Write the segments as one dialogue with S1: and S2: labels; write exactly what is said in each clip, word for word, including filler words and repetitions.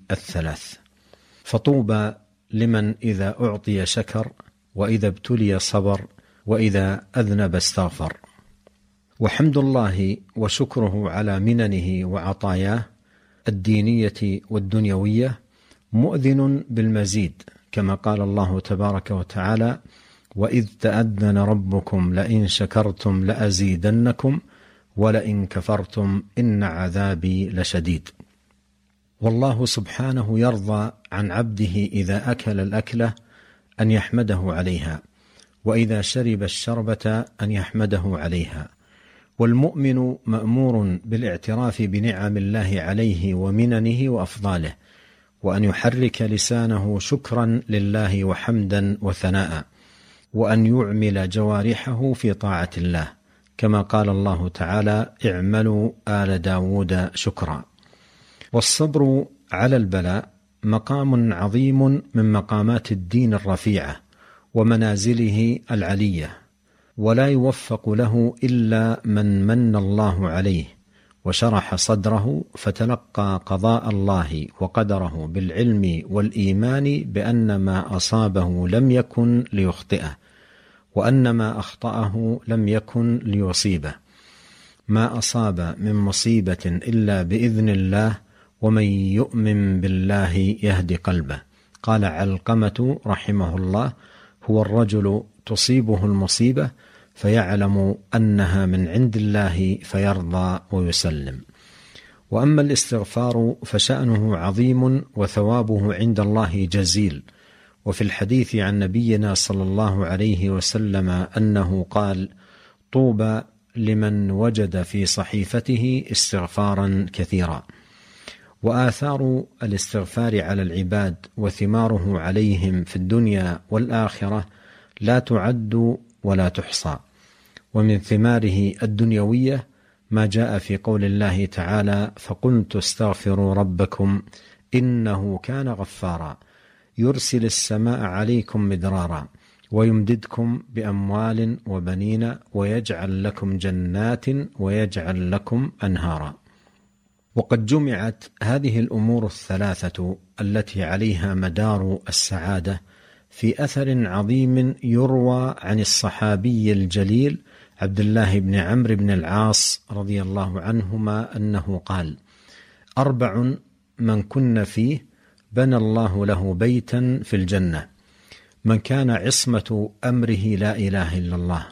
S1: الثلاث. فطوبى لمن إذا أعطي شكر، وإذا ابتلي صبر، وإذا أذنب استغفر. وحمد الله وشكره على مننه وعطاياه الدينية والدنيوية مؤذن بالمزيد، كما قال الله تبارك وتعالى: وإذ تأذن ربكم لئن شكرتم لأزيدنكم ولئن كفرتم إن عذابي لشديد. والله سبحانه يرضى عن عبده إذا أكل الأكلة أن يحمده عليها، وإذا شرب الشربة أن يحمده عليها. والمؤمن مأمور بالاعتراف بنعم الله عليه ومننه وأفضاله، وأن يحرك لسانه شكرا لله وحمدا وثناء، وأن يعمل جوارحه في طاعة الله، كما قال الله تعالى: اعملوا آل داود شكرا. والصبر على البلاء مقام عظيم من مقامات الدين الرفيعة ومنازله العلية، ولا يوفق له إلا من من الله عليه وشرح صدره فتلقى قضاء الله وقدره بالعلم والإيمان بأن ما أصابه لم يكن ليخطئه، وأن ما أخطأه لم يكن ليصيبه. ما أصاب من مصيبة إلا بإذن الله، ومن يؤمن بالله يهدي قلبه. قال علقمة رحمه الله: هو الرجل تصيبه المصيبة فيعلم أنها من عند الله فيرضى ويسلم. وأما الاستغفار فشأنه عظيم وثوابه عند الله جزيل. وفي الحديث عن نبينا صلى الله عليه وسلم أنه قال: طوبى لمن وجد في صحيفته استغفارا كثيرا. وآثار الاستغفار على العباد وثماره عليهم في الدنيا والآخرة لا تعد ولا تحصى. ومن ثماره الدنيوية ما جاء في قول الله تعالى: فقلت استغفروا ربكم إنه كان غفارا يرسل السماء عليكم مدرارا ويمددكم بأموال وبنين ويجعل لكم جنات ويجعل لكم أنهارا. وقد جمعت هذه الأمور الثلاثة التي عليها مدار السعادة في أثر عظيم يروى عن الصحابي الجليل عبد الله بن عمرو بن العاص رضي الله عنهما أنه قال: أربع من كن فيه بنى الله له بيتا في الجنة: من كان عصمة أمره لا إله إلا الله،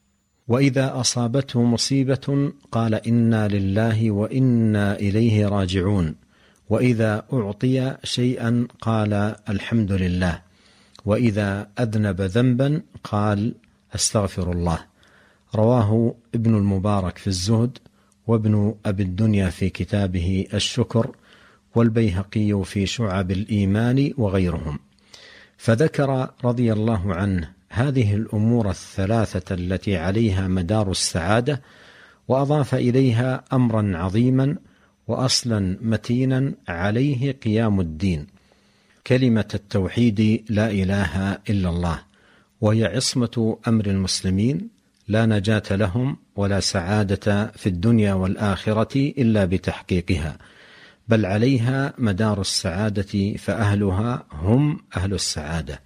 S1: وإذا أصابته مصيبة قال إنا لله وإنا إليه راجعون، وإذا أعطي شيئا قال الحمد لله، وإذا أذنب ذنبا قال أستغفر الله. رواه ابن المبارك في الزهد، وابن أبي الدنيا في كتابه الشكر، والبيهقي في شعب الإيمان وغيرهم. فذكر رضي الله عنه هذه الأمور الثلاثة التي عليها مدار السعادة، وأضاف إليها أمرا عظيما وأصلا متينا عليه قيام الدين، كلمة التوحيد لا إله إلا الله، وهي عصمة أمر المسلمين، لا نجاة لهم ولا سعادة في الدنيا والآخرة إلا بتحقيقها، بل عليها مدار السعادة فأهلها هم أهل السعادة.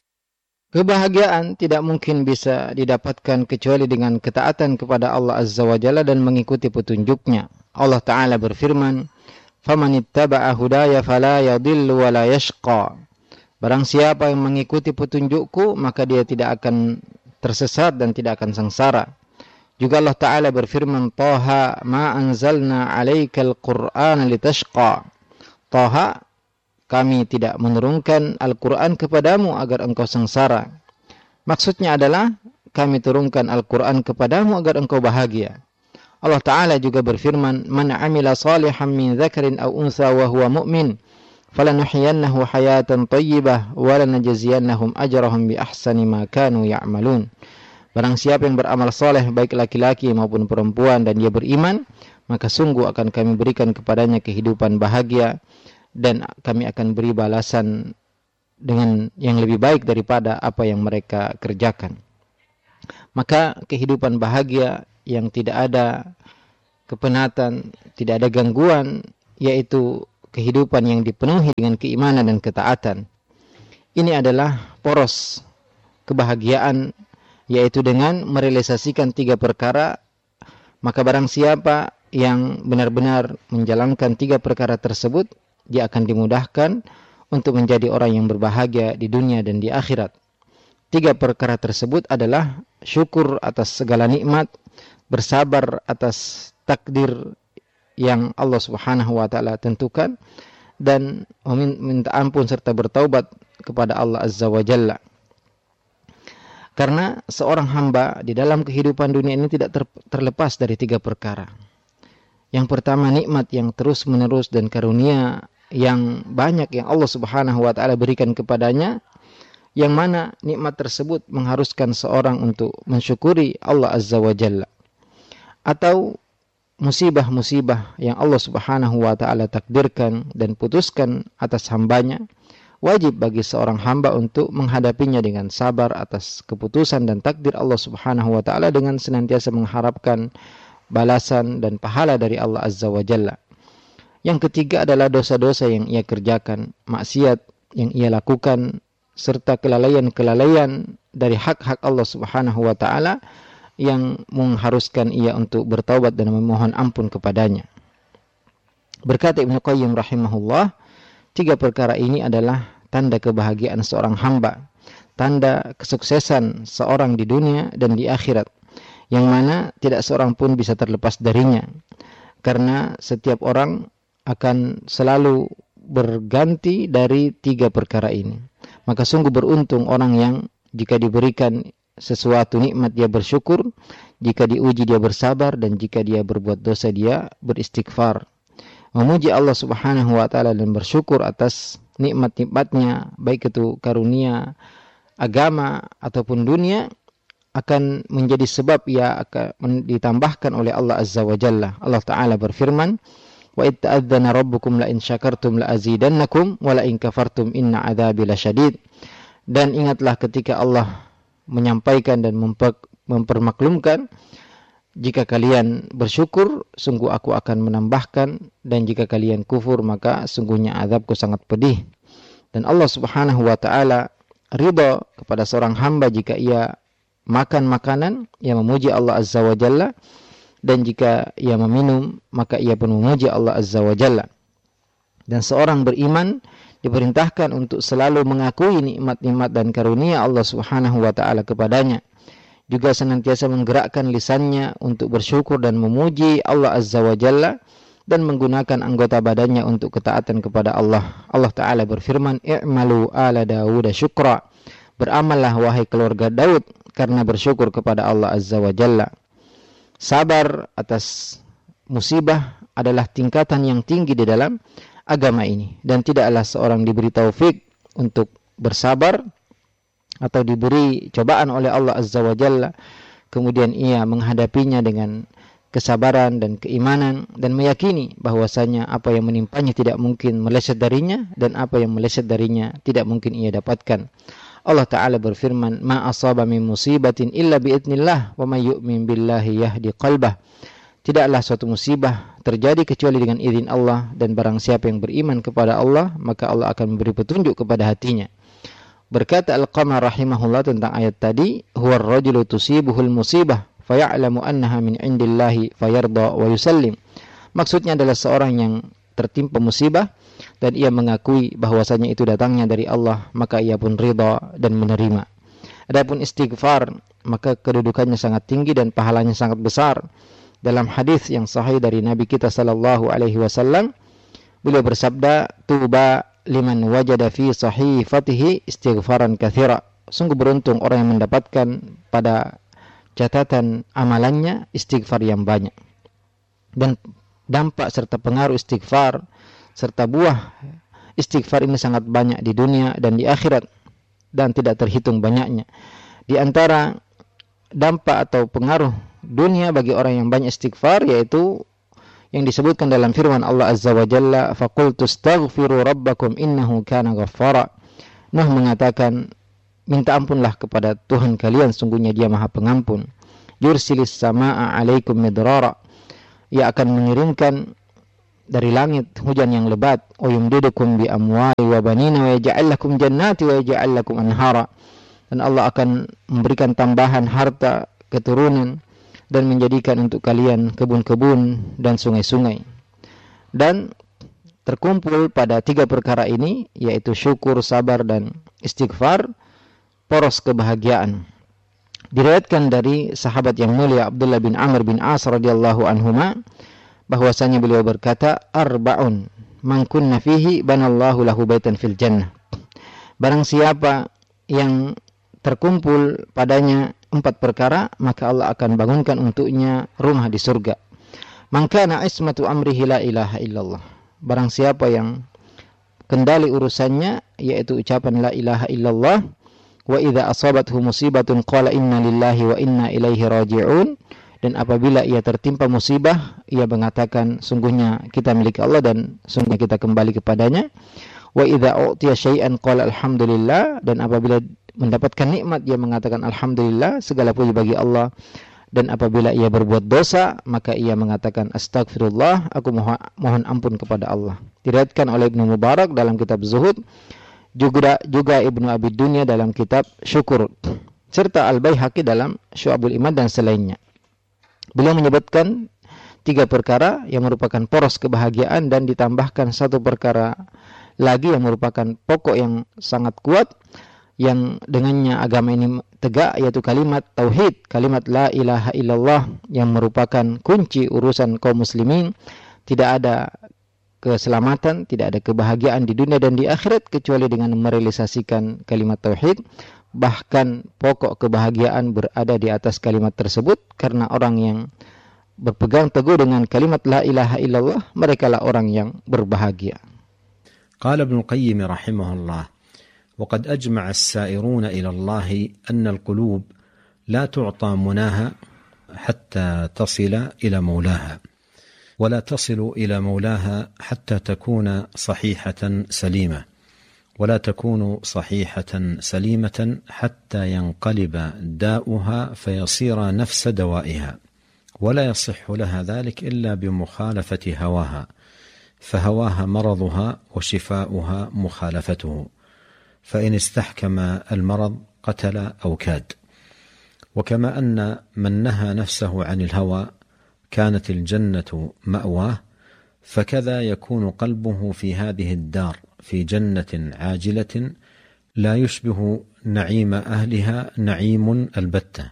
S2: Kebahagiaan tidak mungkin bisa didapatkan kecuali dengan ketaatan kepada Allah Azza wa Jalla dan mengikuti petunjuknya. Allah Ta'ala berfirman, فَمَنِ اتَّبَعَ هُدَايَ فَلَا يَضِلُّ وَلَا يَشْقَى. Barang siapa yang mengikuti petunjukku, maka dia tidak akan tersesat dan tidak akan sengsara. Juga Allah Ta'ala berfirman, Taha ma anzalna alaikal Qur'an litashqa. Taha, kami tidak menurunkan Al-Quran kepadamu agar engkau sengsara. Maksudnya adalah kami turunkan Al-Quran kepadamu agar engkau bahagia. Allah Ta'ala juga berfirman, Man amila salihan min dzakarin aw untha wa huwa mu'min falanuhyiyannahu hayatan thayyibah wa lanajziyannahum ajrahum bi ahsani ma kanu ya'malun. Barang siapa yang beramal soleh baik laki-laki maupun perempuan dan dia beriman, maka sungguh akan kami berikan kepadanya kehidupan bahagia dan kami akan beri balasan dengan yang lebih baik daripada apa yang mereka kerjakan. Maka kehidupan bahagia yang tidak ada kepenatan, tidak ada gangguan, yaitu kehidupan yang dipenuhi dengan keimanan dan ketaatan. Ini adalah poros kebahagiaan, yaitu dengan merealisasikan tiga perkara. Maka barang siapa yang benar-benar menjalankan tiga perkara tersebut, dia akan dimudahkan untuk menjadi orang yang berbahagia di dunia dan di akhirat. Tiga perkara tersebut adalah syukur atas segala nikmat, bersabar atas takdir yang Allah Subhanahu wa taala tentukan, dan meminta ampun serta bertaubat kepada Allah Azza wa Jalla. Karena seorang hamba di dalam kehidupan dunia ini tidak ter, terlepas dari tiga perkara. Yang pertama, nikmat yang terus-menerus dan karunia yang banyak yang Allah Subhanahu wa taala berikan kepadanya, yang mana nikmat tersebut mengharuskan seorang untuk mensyukuri Allah Azza wa Jalla. Atau musibah-musibah yang Allah Subhanahu wa taala takdirkan dan putuskan atas hambanya, wajib bagi seorang hamba untuk menghadapinya dengan sabar atas keputusan dan takdir Allah Subhanahu wa taala, dengan senantiasa mengharapkan balasan dan pahala dari Allah Azza wa Jalla. Yang ketiga adalah dosa-dosa yang ia kerjakan, maksiat yang ia lakukan, serta kelalaian-kelalaian dari hak-hak Allah Subhanahu wa taala yang mengharuskan ia untuk bertaubat dan memohon ampun kepadanya. Berkata Ibnu Qayyim rahimahullah, tiga perkara ini adalah tanda kebahagiaan seorang hamba, tanda kesuksesan seorang di dunia dan di akhirat, yang mana tidak seorang pun bisa terlepas darinya. Karena setiap orang akan selalu berganti dari tiga perkara ini. Maka sungguh beruntung orang yang jika diberikan sesuatu nikmat dia bersyukur, jika diuji dia bersabar, dan jika dia berbuat dosa dia beristighfar. Memuji Allah Subhanahu wa taala dan bersyukur atas nikmat-nikmatnya, baik itu karunia agama ataupun dunia, akan menjadi sebab ia akan ditambahkan oleh Allah Azza wa Jalla. Allah Ta'ala berfirman, wa id ta'adzana rabbukum la in syakartum la azidannakum wa la in kafartum inna adzabi lasyadid. Dan ingatlah ketika Allah menyampaikan dan memper, mempermaklumkan, jika kalian bersyukur sungguh aku akan menambahkan, dan jika kalian kufur maka sungguhnya azabku sangat pedih. Dan Allah Subhanahu wa taala ridha kepada seorang hamba jika ia makan makanan ia memuji Allah Azza wa Jalla, dan jika ia meminum maka ia pun memuji Allah Azza wa Jalla. Dan seorang beriman diperintahkan untuk selalu mengakui nikmat-nikmat dan karunia Allah Subhanahu wa taala kepadanya, juga senantiasa menggerakkan lisannya untuk bersyukur dan memuji Allah Azza wa Jalla, dan menggunakan anggota badannya untuk ketaatan kepada Allah. Allah Ta'ala berfirman, i'malu ala Dawud syukra, beramallah wahai keluarga Daud karena bersyukur kepada Allah Azza wa Jalla. Sabar atas musibah adalah tingkatan yang tinggi di dalam agama ini, dan tidaklah seorang diberi taufik untuk bersabar atau diberi cobaan oleh Allah Azza wa Jalla, kemudian ia menghadapinya dengan kesabaran dan keimanan, dan meyakini bahwasanya apa yang menimpanya tidak mungkin meleset darinya, dan apa yang meleset darinya tidak mungkin ia dapatkan. Allah Ta'ala berfirman, ma asaba min musibatin illa biidznillah wa may yu'min billahi yahdi qalbah. Tidaklah suatu musibah terjadi kecuali dengan izin Allah, dan barang siapa yang beriman kepada Allah maka Allah akan memberi petunjuk kepada hatinya. Berkata Al-Qamar rahimahullah tentang ayat tadi, huwar rajulu tusibuhul musibah faya'lamu annaha min indillahi fayarda wa yusallim. Maksudnya adalah seorang yang tertimpa musibah dan ia mengakui bahwasanya itu datangnya dari Allah, maka ia pun ridha dan menerima. Adapun istighfar, maka kedudukannya sangat tinggi dan pahalanya sangat besar. Dalam hadis yang sahih dari Nabi kita sallallahu alaihi wasallam, beliau bersabda, tuba liman wajada fi sahifatihi istighfaran katsira. Sungguh beruntung orang yang mendapatkan pada catatan amalannya istighfar yang banyak. Dan dampak serta pengaruh istighfar serta buah istighfar ini sangat banyak di dunia dan di akhirat, dan tidak terhitung banyaknya. Di antara dampak atau pengaruh dunia bagi orang yang banyak istighfar, yaitu yang disebutkan dalam firman Allah Azza wa Jalla, faqultu astaghfiru rabbakum innahu kana ghaffara. Nuh mengatakan, minta ampunlah kepada Tuhan kalian, sungguhnya dia maha pengampun. Yursilis samaa alaikum midrara, ia akan mengirimkan dari langit hujan yang lebat, wa yumdidukum bi amwali wa banina wa yaj'al lakum jannati wa yaj'al lakum anhara. Dan Allah akan memberikan tambahan harta, keturunan, dan menjadikan untuk kalian kebun-kebun dan sungai-sungai. Dan terkumpul pada tiga perkara ini, yaitu syukur, sabar, dan istighfar, poros kebahagiaan. Diriwayatkan dari sahabat yang mulia Abdullah bin Amr bin As radhiyallahu anhuma, bahwasanya beliau berkata, arba'un man kunna fihi banallahu lahu baitan fil jannah. Barang siapa yang terkumpul padanya empat perkara, maka Allah akan bangunkan untuknya rumah di surga. Man kana ismatu amrihi la ilaha illallah. Barang siapa yang kendali urusannya yaitu ucapan la ilaha illallah, wa idza asabathu musibatun qala inna lillahi wa inna ilaihi raji'un. Dan apabila ia tertimpa musibah, ia mengatakan sungguhnya kita milik Allah dan sungguhnya kita kembali kepadanya. Wa idza u'tiya syai'an qala alhamdulillah. Dan apabila mendapatkan nikmat, ia mengatakan alhamdulillah, segala puji bagi Allah. Dan apabila ia berbuat dosa, maka ia mengatakan astagfirullah, aku mohon, mohon ampun kepada Allah. Diriwayatkan oleh Ibnu Mubarak dalam kitab Zuhud, juga juga Ibnu Abi Dunya dalam kitab Syukur, serta Al-Baihaqi dalam Syu'abul Iman dan selainnya. Beliau menyebutkan tiga perkara yang merupakan poros kebahagiaan dan ditambahkan satu perkara lagi yang merupakan pokok yang sangat kuat yang dengannya agama ini tegak, yaitu kalimat tauhid, kalimat la ilaha illallah, yang merupakan kunci urusan kaum muslimin. Tidak ada keselamatan, tidak ada kebahagiaan di dunia dan di akhirat kecuali dengan merealisasikan kalimat tauhid. Bahkan pokok kebahagiaan berada di atas kalimat tersebut, karena orang yang berpegang teguh dengan kalimat la ilaha illallah, mereka lah orang yang berbahagia.
S1: Qala Ibnu Qayyim rahimahullah: وقد أجمع السائرون إلى الله أن القلوب لا تعطى مناها حتى تصل إلى مولاها، ولا تصل إلى مولاها حتى تكون صحيحة سليمة، ولا تكون صحيحة سليمة حتى ينقلب داؤها فيصير نفس دوائها، ولا يصح لها ذلك إلا بمخالفة هواها، فهواها مرضها وشفاؤها مخالفته، فإن استحكم المرض قتل أو كاد. وكما أن من نهى نفسه عن الهوى كانت الجنة مأواه، فكذا يكون قلبه في هذه الدار في جنة عاجلة لا يشبه نعيم أهلها نعيم البتة،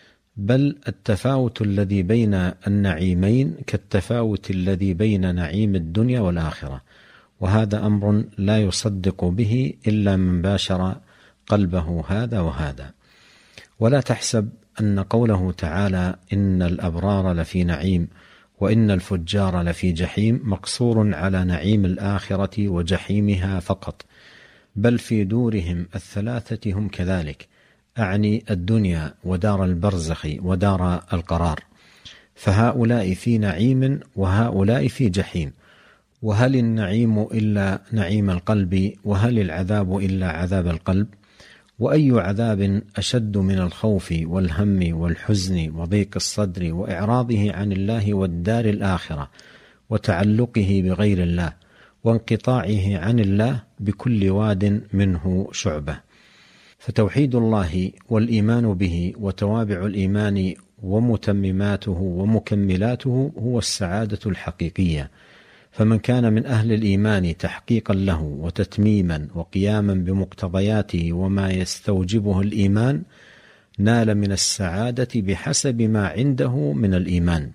S1: بل التفاوت الذي بين النعيمين كالتفاوت الذي بين نعيم الدنيا والآخرة، وهذا أمر لا يصدق به إلا من باشر قلبه هذا وهذا. ولا تحسب أن قوله تعالى إن الأبرار لفي نعيم وإن الفجار لفي جحيم مقصور على نعيم الآخرة وجحيمها فقط، بل في دورهم الثلاثة هم كذلك، أعني الدنيا ودار البرزخ ودار القرار، فهؤلاء في نعيم وهؤلاء في جحيم. وهل النعيم إلا نعيم القلب؟ وهل العذاب إلا عذاب القلب؟ وأي عذاب أشد من الخوف والهم والحزن وضيق الصدر وإعراضه عن الله والدار الآخرة وتعلقه بغير الله وانقطاعه عن الله بكل واد منه شعبة. فتوحيد الله والإيمان به وتوابع الإيمان ومتمماته ومكملاته هو السعادة الحقيقية. فمن كان من أهل الإيمان تحقيقا له وتتميما وقياما بمقتضياته وما يستوجبه الإيمان نال من السعادة بحسب ما عنده من الإيمان.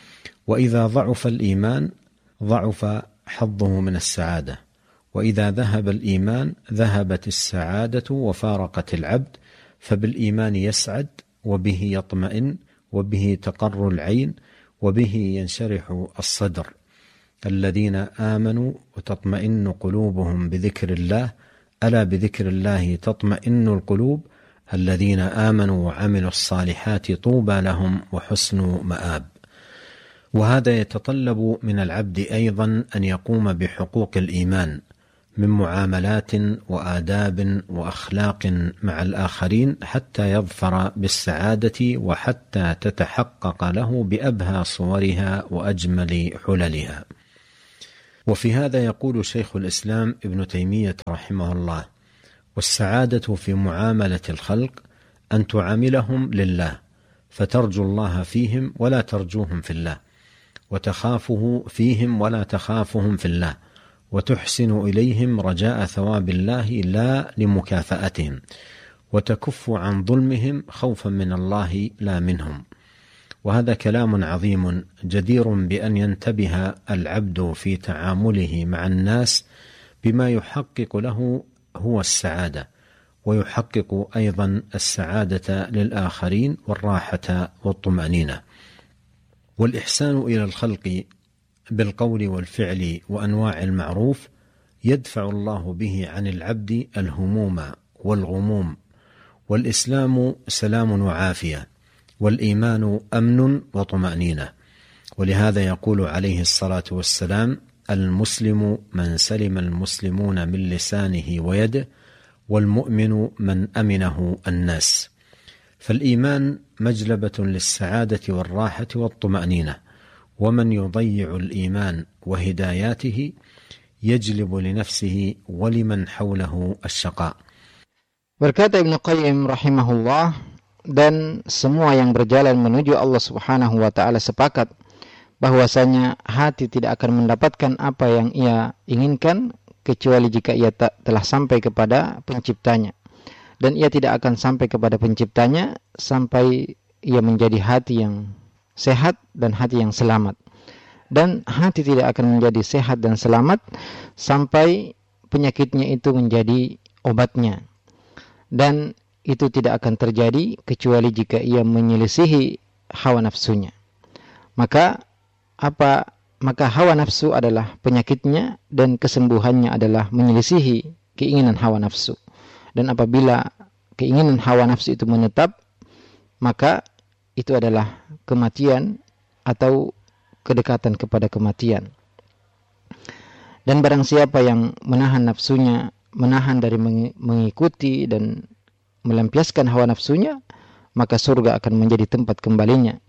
S1: وإذا ضعف الإيمان ضعف حظه من السعادة، وإذا ذهب الإيمان ذهبت السعادة وفارقت العبد، فبالإيمان يسعد وبه يطمئن وبه تقر العين وبه ينشرح الصدر. الذين آمنوا وتطمئن قلوبهم بذكر الله، ألا بذكر الله تطمئن القلوب، الذين آمنوا وعملوا الصالحات طوبى لهم وحسن مآب. وهذا يتطلب من العبد أيضا أن يقوم بحقوق الإيمان من معاملات وآداب وأخلاق مع الآخرين حتى يظفر بالسعادة وحتى تتحقق له بأبهى صورها وأجمل حللها. وفي هذا يقول شيخ الإسلام ابن تيمية رحمه الله: والسعادة في معاملة الخلق أن تعاملهم لله، فترجو الله فيهم ولا ترجوهم في الله، وتخافه فيهم ولا تخافهم في الله، وتحسن إليهم رجاء ثواب الله لا لمكافأتهم، وتكف عن ظلمهم خوفا من الله لا منهم. وهذا كلام عظيم جدير بأن ينتبه العبد في تعامله مع الناس بما يحقق له هو السعادة، ويحقق أيضا السعادة للآخرين والراحة والطمأنينة. والإحسان إلى الخلق بالقول والفعل وأنواع المعروف يدفع الله به عن العبد الهموم والغموم. والإسلام سلام وعافية، والإيمان أمن وطمأنينة. ولهذا يقول عليه الصلاة والسلام: المسلم من سلم المسلمون من لسانه ويده، والمؤمن من أمنه الناس. فالإيمان مجلبة للسعادة والراحة والطمأنينة، ومن يضيع الإيمان وهداياته يجلب لنفسه ولمن حوله الشقاء.
S2: Berkata Ibnu Qayyim rahimahullah, dan semua yang berjalan menuju Allah Subhanahu wa taala sepakat bahwasanya hati tidak akan mendapatkan apa yang ia inginkan kecuali jika ia tak telah sampai kepada penciptanya, dan ia tidak akan sampai kepada penciptanya sampai ia menjadi hati yang sehat dan hati yang selamat. Dan hati tidak akan menjadi sehat dan selamat sampai penyakitnya itu menjadi obatnya. Dan itu tidak akan terjadi kecuali jika ia menyelisihi hawa nafsunya. Maka apa? Maka hawa nafsu adalah penyakitnya, dan kesembuhannya adalah menyelisihi keinginan hawa nafsu. Dan apabila keinginan hawa nafsu itu menetap, maka itu adalah kematian atau kedekatan kepada kematian. Dan barang siapa yang menahan nafsunya, menahan dari mengikuti dan melampiaskan hawa nafsunya, maka surga akan menjadi tempat kembalinya.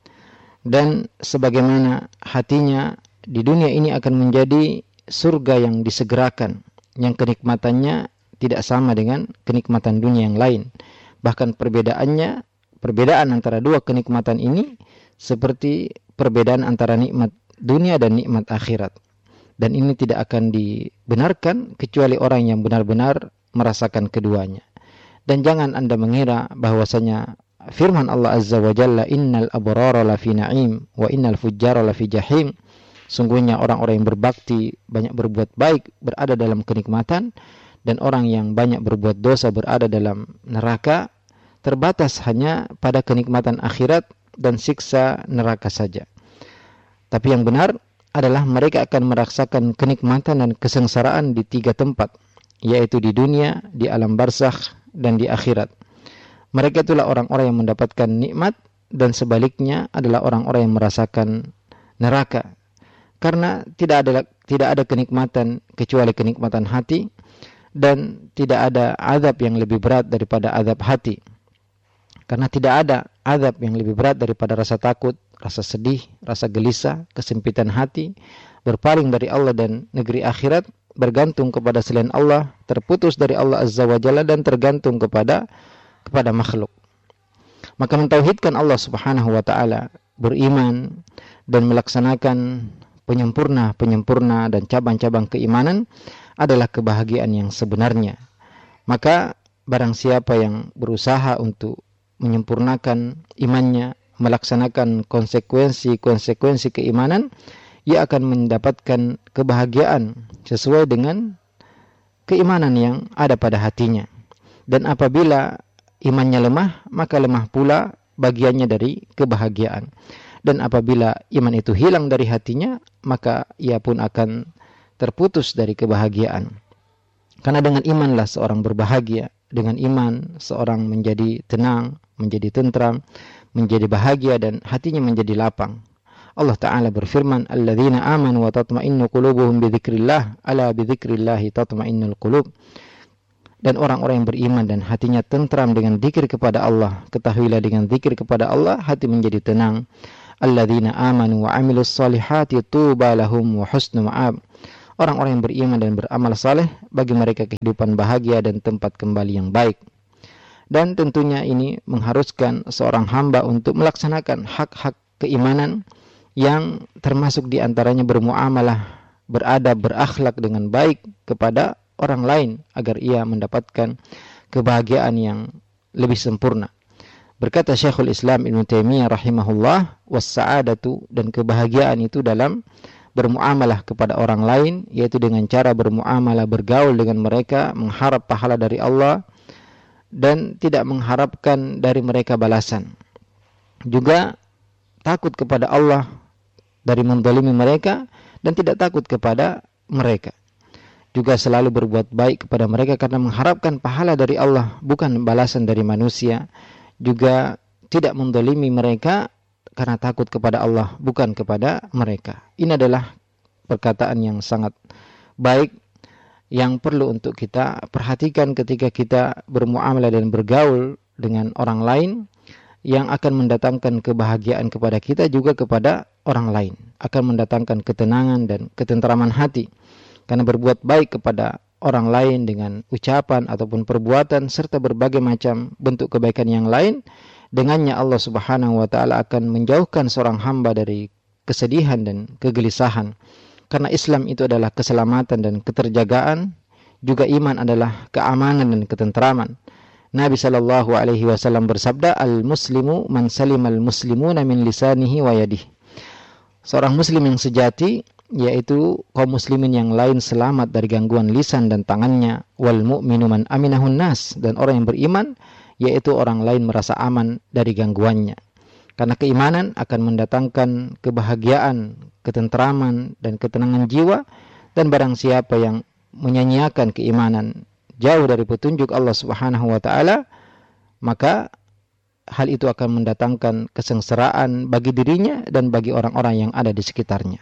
S2: Dan sebagaimana hatinya di dunia ini akan menjadi surga yang disegerakan, yang kenikmatannya tidak sama dengan kenikmatan dunia yang lain. Bahkan perbedaannya, perbedaan antara dua kenikmatan ini seperti perbedaan antara nikmat dunia dan nikmat akhirat. Dan ini tidak akan dibenarkan kecuali orang yang benar-benar merasakan keduanya. Dan jangan Anda mengira bahwasanya firman Allah Azza wa Jalla, innal abrara lafi na'im wa innal fujjara lafi jahim, sungguhnya orang-orang yang berbakti, banyak berbuat baik, berada dalam kenikmatan, dan orang yang banyak berbuat dosa berada dalam neraka, terbatas hanya pada kenikmatan akhirat dan siksa neraka saja. Tapi yang benar adalah mereka akan merasakan kenikmatan dan kesengsaraan di tiga tempat, yaitu di dunia, di alam barzakh, dan di akhirat. Mereka itulah orang-orang yang mendapatkan nikmat, dan sebaliknya adalah orang-orang yang merasakan neraka. Karena tidak ada tidak ada kenikmatan kecuali kenikmatan hati, dan tidak ada azab yang lebih berat daripada azab hati. Karena tidak ada azab yang lebih berat daripada rasa takut, rasa sedih, rasa gelisah, kesempitan hati, berpaling dari Allah dan negeri akhirat, bergantung kepada selain Allah, terputus dari Allah Azza wa Jalla, dan tergantung kepada kepada makhluk. Maka mentauhidkan Allah Subhanahu wa taala, beriman dan melaksanakan penyempurna-penyempurna dan cabang-cabang keimanan adalah kebahagiaan yang sebenarnya. Maka barang siapa yang berusaha untuk menyempurnakan imannya, melaksanakan konsekuensi-konsekuensi keimanan, ia akan mendapatkan kebahagiaan sesuai dengan keimanan yang ada pada hatinya. Dan apabila imannya lemah, maka lemah pula bagiannya dari kebahagiaan. Dan apabila iman itu hilang dari hatinya, maka ia pun akan terputus dari kebahagiaan. Karena dengan imanlah seorang berbahagia. Dengan iman seorang menjadi tenang, menjadi tentram, menjadi bahagia, dan hatinya menjadi lapang. Allah Ta'ala berfirman, alladzina amanu wa tatma'innu qulubuhum bidzikrillah, ala bidzikrillahi tatma'innul qulub. Dan orang-orang yang beriman dan hatinya tentram dengan zikir kepada Allah, ketahuilah dengan zikir kepada Allah hati menjadi tenang. alladzina amanu wa amilus solihati tuba lahum wa husnu ma'ab. Orang-orang yang beriman dan beramal saleh, bagi mereka kehidupan bahagia dan tempat kembali yang baik. Dan tentunya ini mengharuskan seorang hamba untuk melaksanakan hak-hak keimanan yang termasuk diantaranya bermuamalah, beradab, berakhlak dengan baik kepada orang lain agar ia mendapatkan kebahagiaan yang lebih sempurna. Berkata Syekhul Islam Ibnu Taimiyah rahimahullah, was-sa'adatu, dan kebahagiaan itu dalam bermuamalah kepada orang lain, yaitu dengan cara bermuamalah, bergaul dengan mereka, mengharap pahala dari Allah dan tidak mengharapkan dari mereka balasan. Juga takut kepada Allah dari menzalimi mereka dan tidak takut kepada mereka. Juga selalu berbuat baik kepada mereka karena mengharapkan pahala dari Allah, bukan balasan dari manusia. Juga tidak menzalimi mereka karena takut kepada Allah, bukan kepada mereka. Ini adalah perkataan yang sangat baik yang perlu untuk kita perhatikan ketika kita bermuamalah dan bergaul dengan orang lain, yang akan mendatangkan kebahagiaan kepada kita juga kepada orang lain, akan mendatangkan ketenangan dan ketentraman hati. Karena berbuat baik kepada orang lain dengan ucapan ataupun perbuatan serta berbagai macam bentuk kebaikan yang lain, dengannya Allah Subhanahu wa taala akan menjauhkan seorang hamba dari kesedihan dan kegelisahan. Karena Islam itu adalah keselamatan dan keterjagaan, juga iman adalah keamanan dan ketentraman. Nabi sallallahu alaihi wasallam bersabda, "Al-muslimu man salimal muslimuna min lisanihi wa yadihi." Seorang muslim yang sejati yaitu kaum muslimin yang lain selamat dari gangguan lisan dan tangannya. Wal mu'minu man aminahun nas, dan orang yang beriman yaitu orang lain merasa aman dari gangguannya. Karena keimanan akan mendatangkan kebahagiaan, ketentraman dan ketenangan jiwa, dan barang siapa yang menyanyiakan keimanan, jauh dari petunjuk Allah Subhanahu wa taala, maka hal itu akan mendatangkan kesengsaraan bagi dirinya dan bagi orang-orang yang ada di sekitarnya.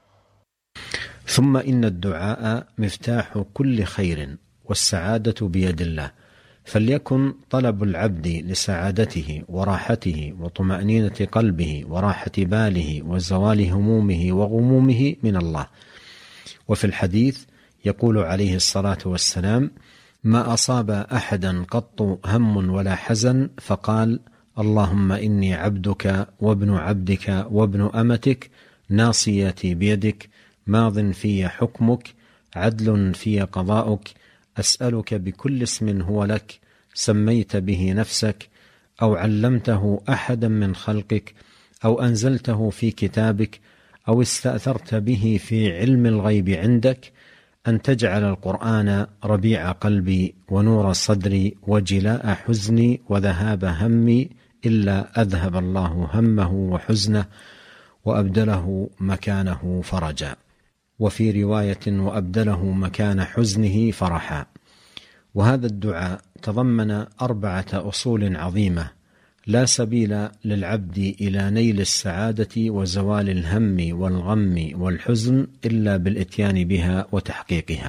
S1: ثم إن الدعاء مفتاح كل خير والسعادة بيد الله، فليكن طلب العبد لسعادته وراحته وطمأنينة قلبه وراحة باله وزوال همومه وغمومه من الله. وفي الحديث يقول عليه الصلاة والسلام: ما أصاب أحدا قط هم ولا حزن فقال اللهم إني عبدك وابن عبدك وابن أمتك ناصيتي بيدك ماض في حكمك عدل في قضاؤك أسألك بكل اسم هو لك سميت به نفسك أو علمته أحدا من خلقك أو أنزلته في كتابك أو استأثرت به في علم الغيب عندك أن تجعل القرآن ربيع قلبي ونور صدري وجلاء حزني وذهاب همي إلا أذهب الله همه وحزنه وأبدله مكانه فرجا، وفي رواية وأبدله مكان حزنه فرحا. وهذا الدعاء تضمن أربعة أصول عظيمة لا سبيل للعبد إلى نيل السعادة وزوال الهم والغم والحزن إلا بالإتيان بها وتحقيقها.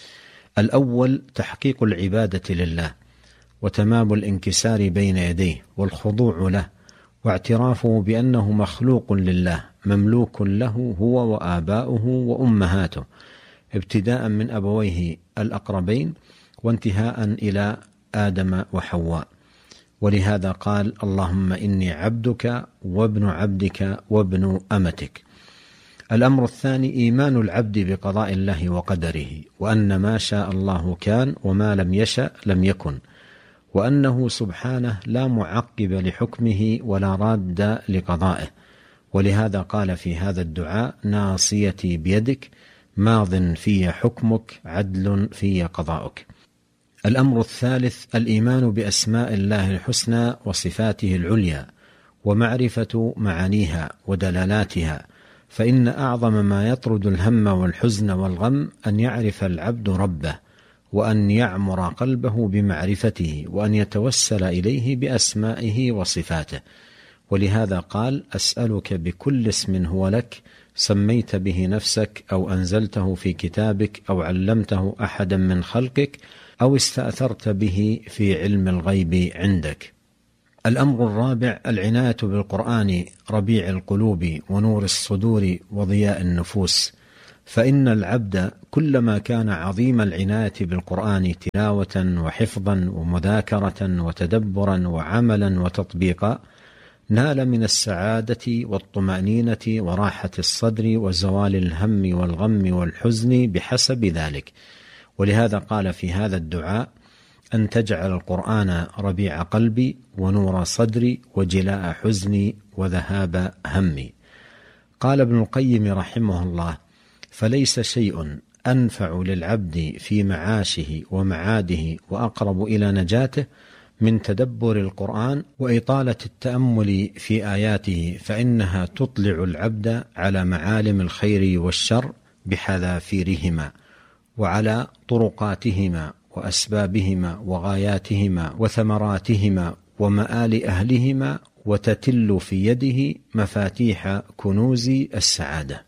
S1: الأول تحقيق العبادة لله وتمام الانكسار بين يديه والخضوع له واعترافه بأنه مخلوق لله مملوك له هو وآباؤه وأمهاته ابتداء من أبويه الأقربين وانتهاء إلى آدم وحواء. ولهذا قال اللهم إني عبدك وابن عبدك وابن أمتك. الأمر الثاني إيمان العبد بقضاء الله وقدره، وأن ما شاء الله كان وما لم يشأ لم يكن، وأنه سبحانه لا معقب لحكمه ولا راد لقضائه. ولهذا قال في هذا الدعاء ناصيتي بيدك ماض في حكمك عدل في قضاؤك. الأمر الثالث الإيمان بأسماء الله الحسنى وصفاته العليا ومعرفة معانيها ودلالاتها، فإن أعظم ما يطرد الهم والحزن والغم أن يعرف العبد ربه وأن يعمر قلبه بمعرفته وأن يتوسل إليه بأسمائه وصفاته. ولهذا قال أسألك بكل اسم هو لك سميت به نفسك أو أنزلته في كتابك أو علمته أحدا من خلقك أو استأثرت به في علم الغيب عندك. الأمر الرابع العناية بالقرآن ربيع القلوب ونور الصدور وضياء النفوس، فإن العبد كلما كان عظيم العناية بالقرآن تلاوة وحفظا ومذاكرة وتدبرا وعملا وتطبيقا نال من السعادة والطمأنينة وراحة الصدر وزوال الهم والغم والحزن بحسب ذلك. ولهذا قال في هذا الدعاء: أن تجعل القرآن ربيع قلبي ونور صدري وجلاء حزني وذهاب همي. قال ابن القيم رحمه الله: فليس شيء أنفع للعبد في معاشه ومعاده وأقرب إلى نجاته من تدبر القرآن وإطالة التأمل في آياته، فإنها تطلع العبد على معالم الخير والشر بحذافيرهما وعلى طرقاتهما وأسبابهما وغاياتهما وثمراتهما ومآل أهلهما، وتتل في يده مفاتيح كنوز السعادة.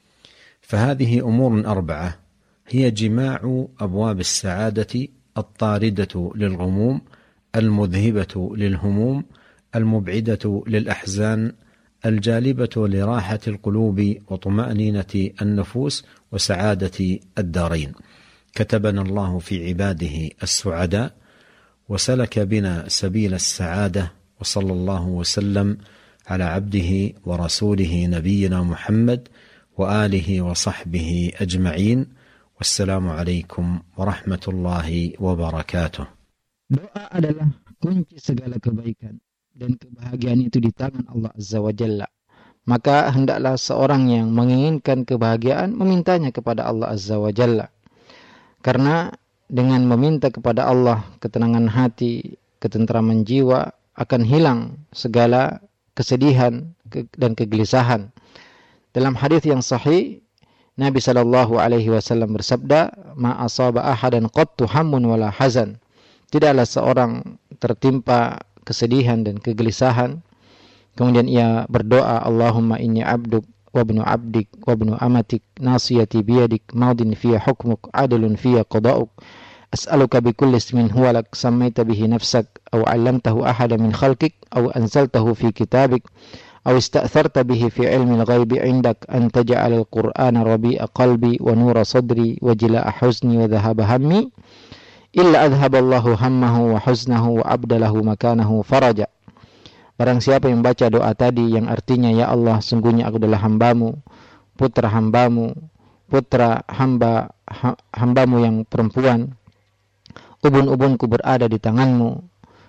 S1: فهذه أمور أربعة هي جماع أبواب السعادة الطاردة للغموم المذهبة للهموم المبعدة للأحزان الجالبة لراحة القلوب وطمأنينة النفوس وسعادة الدارين. كتبنا الله في عباده السعداء وسلك بنا سبيل السعادة، وصلى الله وسلم على عبده ورسوله نبينا محمد وآله وصحبه أجمعين، والسلام عليكم ورحمة الله وبركاته.
S2: Doa adalah kunci segala kebaikan dan kebahagiaan itu di tangan Allah Azza wa Jalla. Maka hendaklah seorang yang menginginkan kebahagiaan memintanya kepada Allah Azza wa Jalla. Karena dengan meminta kepada Allah ketenangan hati, ketentraman jiwa, akan hilang segala kesedihan dan kegelisahan. Dalam hadis yang sahih, Nabi sallallahu alaihi wasallam bersabda, "Ma asaba ahadan qattu hammun wala hazan." Tidaklah seorang tertimpa kesedihan dan kegelisahan kemudian ia berdoa, "Allahumma inni abduk wa ibnu abdik wa ibnu amatik nasiyati biyadik maudin fiya hukmuk adlun fiya qada'uk as'aluka bi kulli ismin huwa lak sammaita bihi nafsak aw 'allamtahu ahada min khalqik aw anzaltahu fi kitabik aw ista'tharta bihi fi 'ilmi al-ghaibi 'indak an taj'ala al-qur'ana rabi'a qalbi wa nura sadri wa jilaa'a huzni wa dhahaba hammi illa adhaballahu hammahu wa huznahu wa abdalahu makanahu faraja." Barang siapa yang baca doa tadi yang artinya, "Ya Allah, sungguhnya aku adalah hambamu, putra hambamu, putra hamba ha, hambamu yang perempuan, ubun-ubunku berada di tanganmu,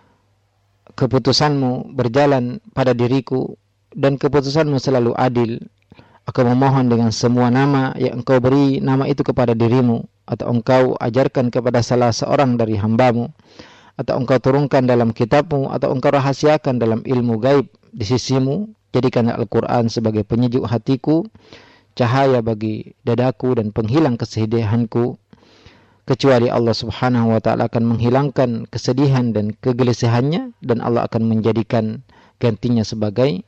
S2: keputusanmu berjalan pada diriku dan keputusanmu selalu adil. Aku memohon dengan semua nama yang engkau beri nama itu kepada dirimu, atau engkau ajarkan kepada salah seorang dari hambamu, atau engkau turunkan dalam kitabmu, atau engkau rahasiakan dalam ilmu gaib di sisimu. Jadikan Al-Quran sebagai penyejuk hatiku, cahaya bagi dadaku dan penghilang kesedihanku. Kecuali Allah subhanahu wa ta'ala akan menghilangkan kesedihan dan kegelisahannya, dan Allah akan menjadikan gantinya sebagai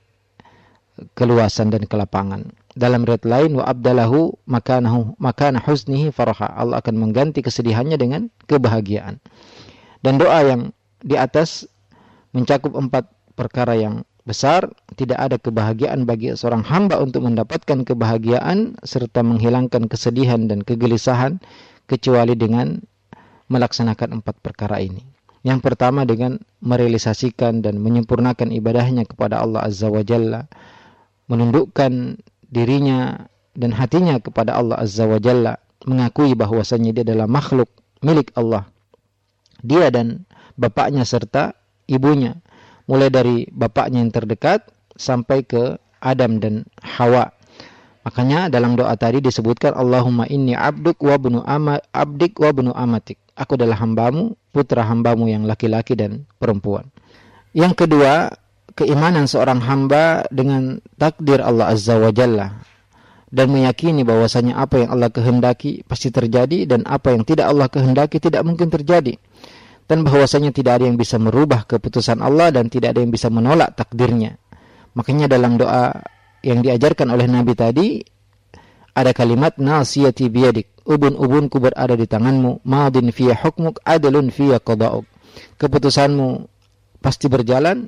S2: keluasan dan kelapangan." Dalam riwayat lain, "Wa abdalahu makanahu makana huznihi faraha." Allah akan mengganti kesedihannya dengan kebahagiaan. Dan doa yang di atas mencakup empat perkara yang besar. Tidak ada kebahagiaan bagi seorang hamba untuk mendapatkan kebahagiaan serta menghilangkan kesedihan dan kegelisahan kecuali dengan melaksanakan empat perkara ini. Yang pertama dengan merealisasikan dan menyempurnakan ibadahnya kepada Allah Azza wa Jalla, menundukkan dirinya dan hatinya kepada Allah Azza wa Jalla, mengakui bahwasanya dia adalah makhluk milik Allah, dia dan bapaknya serta ibunya, mulai dari bapaknya yang terdekat sampai ke Adam dan Hawa. Makanya dalam doa tadi disebutkan, "Allahumma inni abduk wa ibnu ama abdik wa ibnu amatik." Aku adalah hambamu, putra hambamu yang laki-laki dan perempuan. Yang kedua, keimanan seorang hamba dengan takdir Allah Azza wa Jalla dan meyakini bahwasanya apa yang Allah kehendaki pasti terjadi dan apa yang tidak Allah kehendaki tidak mungkin terjadi, dan bahwasanya tidak ada yang bisa merubah keputusan Allah dan tidak ada yang bisa menolak takdirnya. Makanya dalam doa yang diajarkan oleh Nabi tadi ada kalimat nasiyati biyadik, ubun-ubunku berada di tanganmu, madin fiya hukmuk adlun fiya qada'uk. Keputusanmu pasti berjalan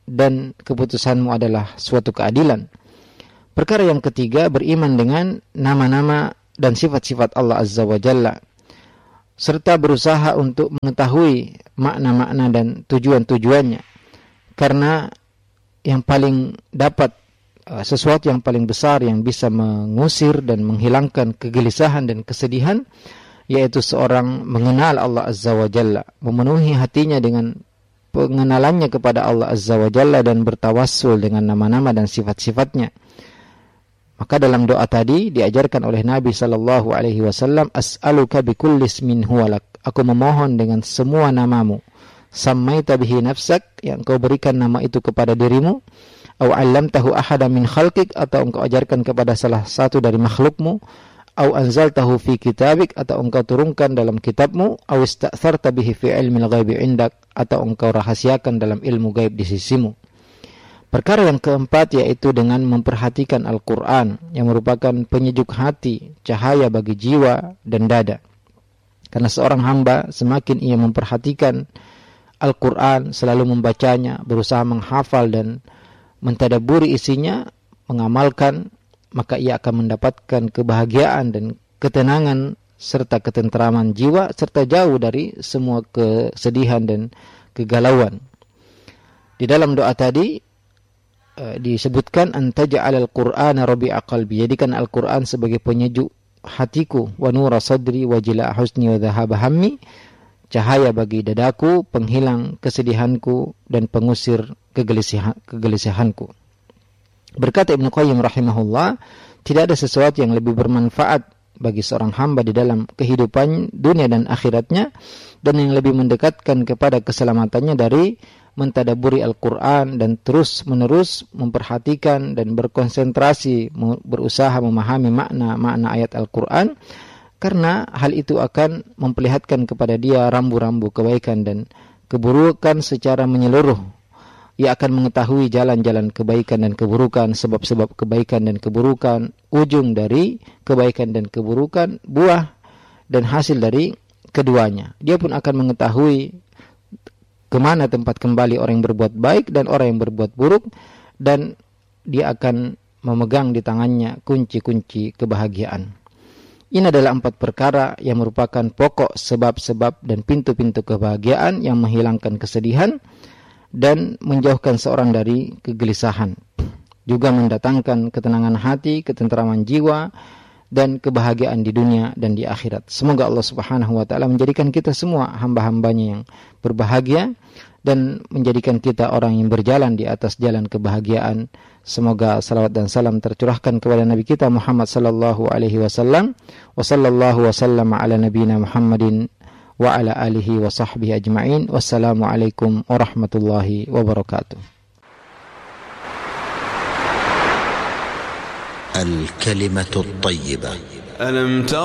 S2: dan keputusanmu adalah suatu keadilan. Perkara yang ketiga, beriman dengan nama-nama dan sifat-sifat Allah Azza wa Jalla, serta berusaha untuk mengetahui makna-makna dan tujuan-tujuannya. Karena yang paling dapat, sesuatu yang paling besar yang bisa mengusir dan menghilangkan kegelisahan dan kesedihan, yaitu seorang mengenal Allah Azza wa Jalla, memenuhi hatinya dengan pengenalannya kepada Allah Azza wa Jalla dan bertawassul dengan nama-nama dan sifat-sifatnya. Maka dalam doa tadi diajarkan oleh Nabi sallallahu alaihi wasallam, as'aluka bikulli ismin huwa lak, aku memohon dengan semua namamu, sammaita bihi nafsak, yang kau berikan nama itu kepada dirimu, au 'allamtahu ahada min khalqik, atau engkau ajarkan kepada salah satu dari makhlukmu, au anzaltahu fi kitabik, atau engkau turunkan dalam kitabmu, au ista'tharta bihi fi ilmil ghaibi indak, atau engkau rahasiakan dalam ilmu gaib di sisimu. Perkara yang keempat yaitu dengan memperhatikan Al-Quran, yang merupakan penyejuk hati, cahaya bagi jiwa dan dada. Karena seorang hamba semakin ia memperhatikan Al-Quran, selalu membacanya, berusaha menghafal dan mentadaburi isinya, mengamalkan, maka ia akan mendapatkan kebahagiaan dan ketenangan serta ketenteraman jiwa, serta jauh dari semua kesedihan dan kegalauan. Di dalam doa tadi uh, disebutkan antaj'alal Qur'ana rabi'a qalbi, jadikan Al-Qur'an sebagai penyejuk hatiku, wa nura sadri wa jila' husni wa dhahaba hammi, cahaya bagi dadaku, penghilang kesedihanku dan pengusir kegelisahan, kegelisahanku. Berkata Ibnu Qayyim rahimahullah, tidak ada sesuatu yang lebih bermanfaat bagi seorang hamba di dalam kehidupan dunia dan akhiratnya, dan yang lebih mendekatkan kepada keselamatannya dari mentadaburi Al-Quran dan terus-menerus memperhatikan dan berkonsentrasi, berusaha memahami makna-makna ayat Al-Quran, karena hal itu akan memperlihatkan kepada dia rambu-rambu kebaikan dan keburukan secara menyeluruh. Ia akan mengetahui jalan-jalan kebaikan dan keburukan, sebab-sebab kebaikan dan keburukan, ujung dari kebaikan dan keburukan, buah dan hasil dari keduanya. Dia pun akan mengetahui kemana tempat kembali orang yang berbuat baik dan orang yang berbuat buruk, dan dia akan memegang di tangannya kunci-kunci kebahagiaan. Ini adalah empat perkara yang merupakan pokok sebab-sebab dan pintu-pintu kebahagiaan yang menghilangkan kesedihan dan menjauhkan seorang dari kegelisahan, juga mendatangkan ketenangan hati, ketenteraman jiwa, dan kebahagiaan di dunia dan di akhirat. Semoga Allah Subhanahu wa taala menjadikan kita semua hamba-hambanya yang berbahagia dan menjadikan kita orang yang berjalan di atas jalan kebahagiaan. Semoga salawat dan salam tercurahkan kepada Nabi kita Muhammad sallallahu alaihi wasallam, wa sallallahu wasallam ala nabiyina Muhammadin wa ala alihi wa sahbihi ajma'in. Wassalamualaikum warahmatullahi wabarakatuh.
S3: Al-kalimatu at-tayyibah. Alam